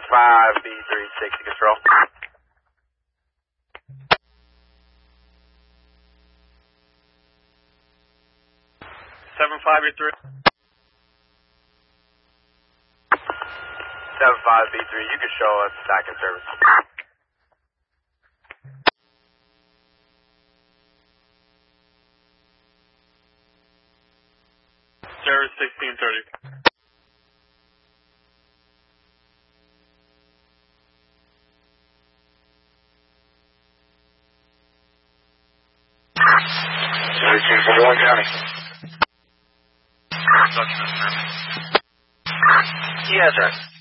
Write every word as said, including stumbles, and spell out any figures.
five B three sixty control. seven five B three. seven five B three, you can show us back in service. Service sixteen thirty. thirty-two forty-one County. Production is service. Yes, sir.